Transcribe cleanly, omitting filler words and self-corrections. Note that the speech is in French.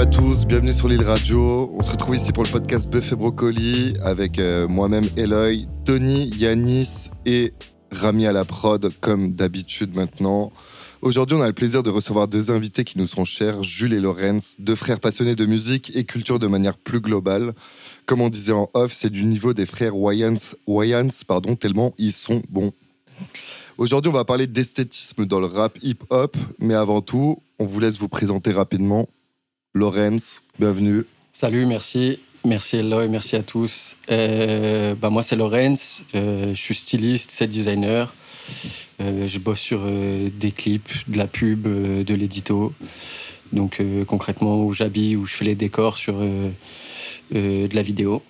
à tous, bienvenue sur l'île Radio. On se retrouve ici pour le podcast Bœuf et Brocoli avec moi-même Eloy, Tony, Yanis et Rami à la prod comme d'habitude maintenant. Aujourd'hui, on a le plaisir de recevoir deux invités qui nous sont chers, Jules et Lorenz, deux frères passionnés de musique et culture de manière plus globale. Comme on disait en off, c'est du niveau des frères Wayans, tellement ils sont bons. Aujourd'hui, on va parler d'esthétisme dans le rap hip-hop, mais avant tout, on vous laisse vous présenter rapidement. Lorenz, bienvenue. Salut, merci. Merci Eloy, merci à tous. Moi, c'est Lorenz, je suis styliste, set designer. Je bosse sur des clips, de la pub, de l'édito. Donc concrètement, où j'habille, où je fais les décors sur de la vidéo.